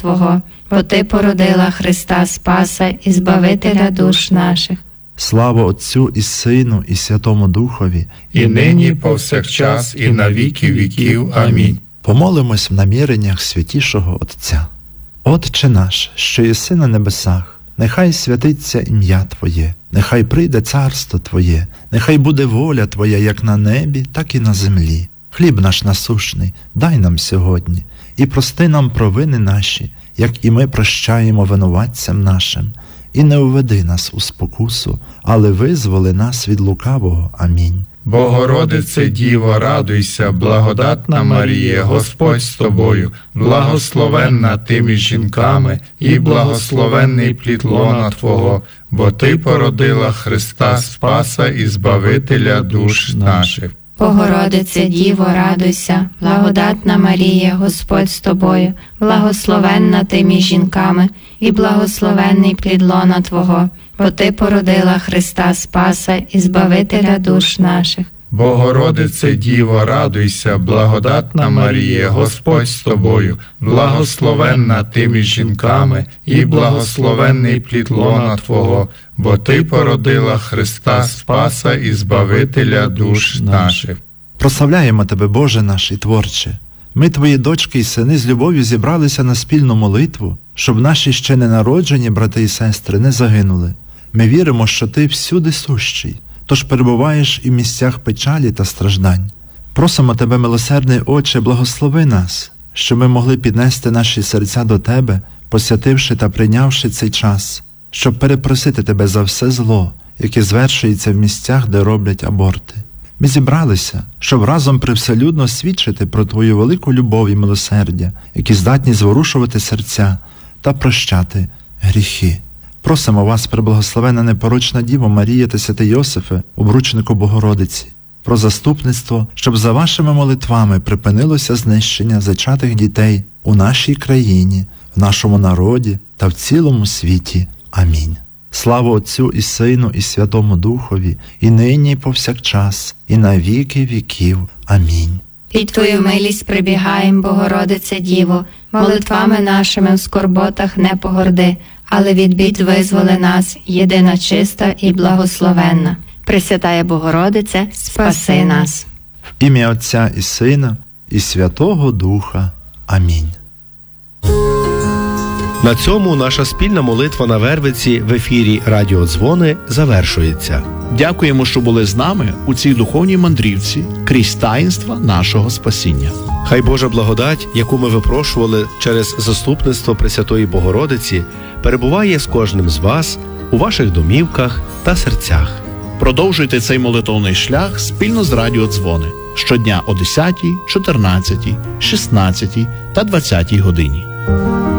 Твого, бо Ти породила Христа Спаса і Збавителя душ наших. Слава Отцю і Сину, і Святому Духові, і нині повсякчас, і на віки віків. Амінь. Помолимось в наміреннях святішого Отця. Отче наш, що єси на небесах, нехай святиться ім'я Твоє, нехай прийде царство Твоє, нехай буде воля Твоя як на небі, так і на землі. Хліб наш насущний дай нам сьогодні, і прости нам провини наші, як і ми прощаємо винуватцям нашим. І не уведи нас у спокусу, але визволи нас від лукавого. Амінь. Богородице Діво, радуйся, благодатна Марія, Господь з тобою, благословенна ти між жінками, і благословенний плід лона Твого, бо Ти породила Христа Спаса і Збавителя душ наших. Богородице Діво, радуйся, благодатна Марія, Господь з тобою, благословенна ти між жінками, і благословенний плід лона Твого, бо Ти породила Христа Спаса і Збавителя душ наших. Богородице Діво, радуйся, благодатна Марія, Господь з тобою, благословенна ти між жінками, і благословенний плід лона Твого, бо Ти породила Христа Спаса і Збавителя душ наших. Прославляємо Тебе, Боже наш і Творче. Ми, Твої дочки і сини, з любов'ю зібралися на спільну молитву, щоб наші ще ненароджені брати і сестри не загинули. Ми віримо, що Ти всюди сущий, тож перебуваєш і в місцях печалі та страждань. Просимо Тебе, милосердний Отче, благослови нас, щоб ми могли піднести наші серця до Тебе, посвятивши та прийнявши цей час, щоб перепросити Тебе за все зло, яке звершується в місцях, де роблять аборти. Ми зібралися, щоб разом привселюдно свідчити про Твою велику любов і милосердя, які здатні зворушувати серця та прощати гріхи. Просимо вас, преблагословенна непорочна Діво Марія та святий Йосифе, обручнику Богородиці, про заступництво, щоб за вашими молитвами припинилося знищення зачатих дітей у нашій країні, в нашому народі та в цілому світі. Амінь. Слава Отцю і Сину, і Святому Духові, і нині, і повсякчас, і на віки віків. Амінь. Під Твою милість прибігаєм, Богородице Діво, молитвами нашими в скорботах не погорди, але від бід визволи нас, єдина чиста і благословенна. Пресвятая Богородице, спаси нас. В ім'я Отця і Сина, і Святого Духа. Амінь. На цьому наша спільна молитва на Вервиці в ефірі Радіо Дзвони завершується. Дякуємо, що були з нами у цій духовній мандрівці крізь таїнства нашого спасіння. Хай Божа благодать, яку ми випрошували через заступництво Пресвятої Богородиці, перебуває з кожним з вас у ваших домівках та серцях. Продовжуйте цей молитовний шлях спільно з Радіо Дзвони щодня о 10, 14, 16 та 20 годині.